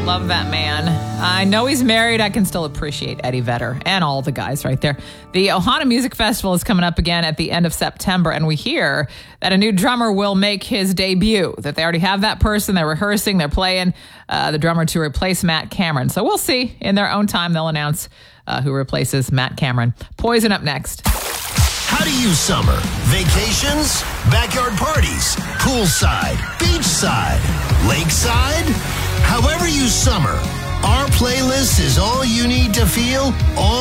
Love that man. I know he's married. I can still appreciate Eddie Vedder and all the guys right there. The Ohana Music Festival is coming up again at the end of September, and we hear that a new drummer will make his debut, that they already have that person. They're rehearsing. They're playing the drummer to replace Matt Cameron. So we'll see. In their own time, they'll announce who replaces Matt Cameron. Poison up next. How to use summer. Vacations, backyard parties, poolside, beachside, lakeside. However you summer, our playlist is all you need to feel all